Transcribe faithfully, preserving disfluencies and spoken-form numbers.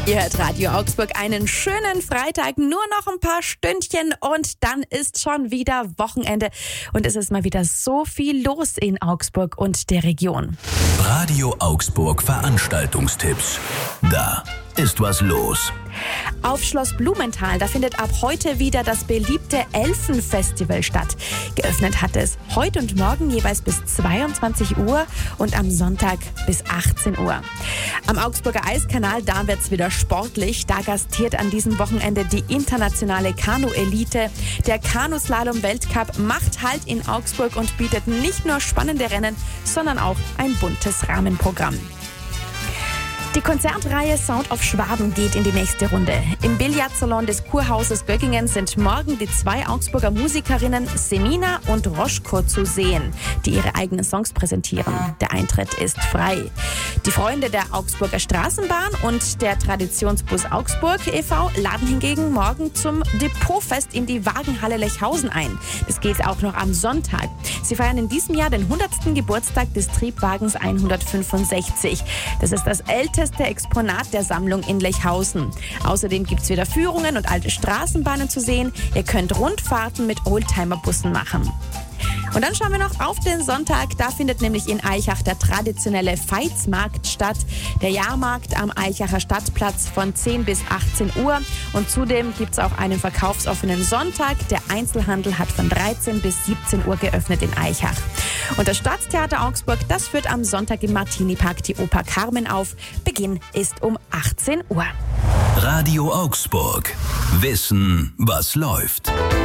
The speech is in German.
Ihr hört Radio Augsburg, einen schönen Freitag, nur noch ein paar Stündchen und dann ist schon wieder Wochenende und es ist mal wieder so viel los in Augsburg und der Region. Radio Augsburg Veranstaltungstipps. Da ist was los. Auf Schloss Blumenthal, da findet ab heute wieder das beliebte Elfenfestival statt. Geöffnet hat es heute und morgen jeweils bis zweiundzwanzig Uhr und am Sonntag bis achtzehn Uhr. Am Augsburger Eiskanal, da wird's wieder sportlich. Da gastiert an diesem Wochenende die internationale Kanu-Elite. Der Kanuslalom-Weltcup macht Halt in Augsburg und bietet nicht nur spannende Rennen, sondern auch ein buntes Rahmenprogramm. Die Konzertreihe Sound of Schwaben geht in die nächste Runde. Im Billardsalon des Kurhauses Göggingen sind morgen die zwei Augsburger Musikerinnen Semina und Roschko zu sehen, die ihre eigenen Songs präsentieren. Der Eintritt ist frei. Die Freunde der Augsburger Straßenbahn und der Traditionsbus Augsburg e V laden hingegen morgen zum Depotfest in die Wagenhalle Lechhausen ein. Das geht auch noch am Sonntag. Sie feiern in diesem Jahr den hundertsten Geburtstag des Triebwagens hundertfünfundsechzig. Das ist das älteste Exponat der Sammlung in Lechhausen. Außerdem gibt es wieder Führungen und alte Straßenbahnen zu sehen. Ihr könnt Rundfahrten mit Oldtimer-Bussen machen. Und dann schauen wir noch auf den Sonntag. Da findet nämlich in Aichach der traditionelle Veitsmarkt statt. Der Jahrmarkt am Aichacher Stadtplatz von zehn bis achtzehn Uhr. Und zudem gibt es auch einen verkaufsoffenen Sonntag. Der Einzelhandel hat von dreizehn bis siebzehn Uhr geöffnet in Aichach. Und das Stadttheater Augsburg, das führt am Sonntag im Martini-Park die Oper Carmen auf. Beginn ist um achtzehn Uhr. Radio Augsburg. Wissen, was läuft.